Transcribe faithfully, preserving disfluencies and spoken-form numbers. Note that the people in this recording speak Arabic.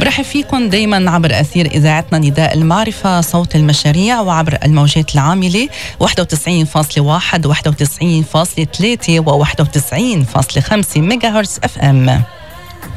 برحب فيكم دايما عبر أثير إذاعتنا نداء المعرفة صوت المشاريع وعبر الموجات العاملة واحد وتسعين فاصلة واحد واحد وتسعين فاصلة ثلاثة و واحد وتسعين فاصلة خمسة ميجا هرتز اف ام.